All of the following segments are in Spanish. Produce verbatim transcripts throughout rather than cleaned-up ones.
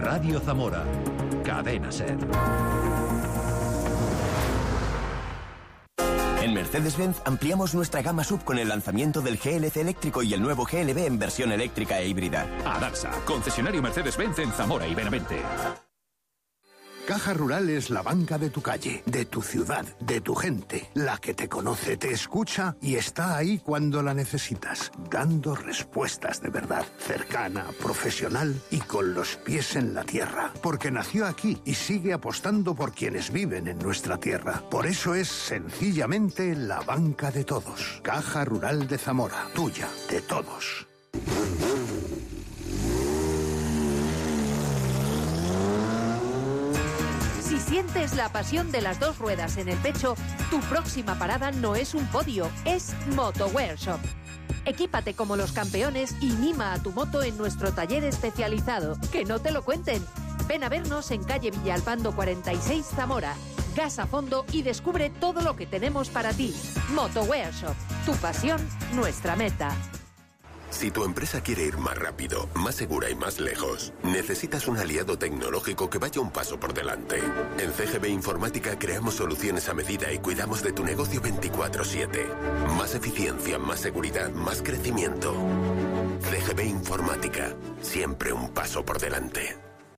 Radio Zamora. Cadena Ser. En Mercedes-Benz ampliamos nuestra gama sub con el lanzamiento del G L C eléctrico y el nuevo G L B en versión eléctrica e híbrida. Adarsa, concesionario Mercedes-Benz en Zamora y Benavente. Caja Rural es la banca de tu calle, de tu ciudad, de tu gente, la que te conoce, te escucha y está ahí cuando la necesitas, dando respuestas de verdad, cercana, profesional y con los pies en la tierra, porque nació aquí y sigue apostando por quienes viven en nuestra tierra. Por eso es sencillamente la banca de todos. Caja Rural de Zamora, tuya, de todos. Si sientes la pasión de las dos ruedas en el pecho, tu próxima parada no es un podio, es Motowear Shop. Equípate como los campeones y mima a tu moto en nuestro taller especializado. ¡Que no te lo cuenten! Ven a vernos en calle Villalpando cuarenta y seis, Zamora. Gas a fondo y descubre todo lo que tenemos para ti. Motowear Shop. Tu pasión, nuestra meta. Si tu empresa quiere ir más rápido, más segura y más lejos, necesitas un aliado tecnológico que vaya un paso por delante. En C G B Informática creamos soluciones a medida y cuidamos de tu negocio veinticuatro siete. Más eficiencia, más seguridad, más crecimiento. C G B Informática, siempre un paso por delante.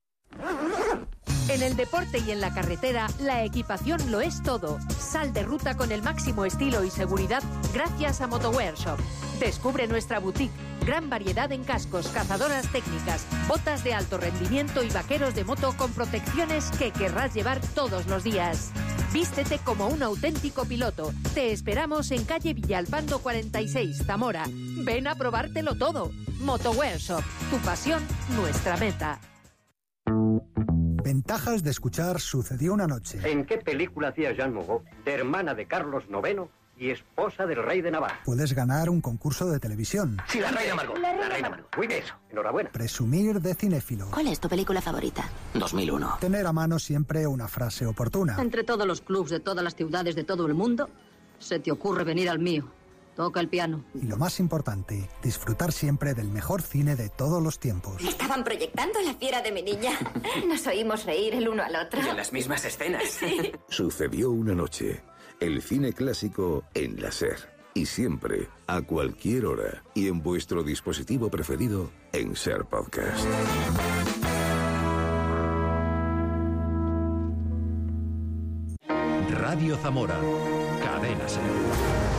En el deporte y en la carretera, la equipación lo es todo. Sal de ruta con el máximo estilo y seguridad gracias a Motowear Shop. Descubre nuestra boutique, gran variedad en cascos, cazadoras técnicas, botas de alto rendimiento y vaqueros de moto con protecciones que querrás llevar todos los días. Vístete como un auténtico piloto. Te esperamos en calle Villalpando cuarenta y seis, Zamora. Ven a probártelo todo. Motowear Shop, tu pasión, nuestra meta. Ventajas de escuchar Sucedió una noche. ¿En qué película hacía Jean Moreau, de hermana de Carlos noveno y esposa del rey de Navarra? Puedes ganar un concurso de televisión. Sí, la reina Margot. La, la reina Margot. Muy bien, eso. Enhorabuena. Presumir de cinéfilo. ¿Cuál es tu película favorita? dos mil uno. Tener a mano siempre una frase oportuna. Entre todos los clubs de todas las ciudades de todo el mundo, se te ocurre venir al mío. Toca el piano. Y lo más importante, disfrutar siempre del mejor cine de todos los tiempos. Estaban proyectando La fiera de mi niña. Nos oímos reír el uno al otro. Y en las mismas escenas. Sí. Sucedió una noche. El cine clásico en la SER. Y siempre, a cualquier hora. Y en vuestro dispositivo preferido, en SER Podcast. Radio Zamora. Cadena Ser.